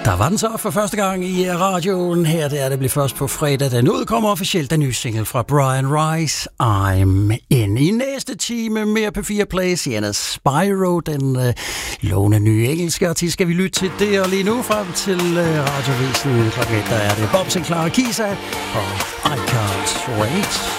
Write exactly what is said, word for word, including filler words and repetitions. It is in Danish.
Der var den så for første gang i radioen. Her det er det blev først på fredag. Den udkommer officielt den nye single fra Brian Rice, I'm In. I næste time mere P fire Play, Sienna Spyro, den øh, lovende nye engelske artist. Skal vi lytte til det, og lige nu frem til øh, radiovisen klokken et, der er det Bob Sinclair og Kisa og I Can't Wait.